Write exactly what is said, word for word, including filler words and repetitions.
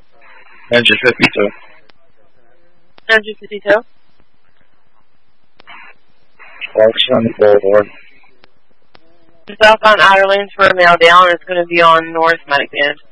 Engine fifty-two. Engine fifty-two. Parks on the boulevard. Southbound outer lanes for a male down. It's going to be on North Medic Band.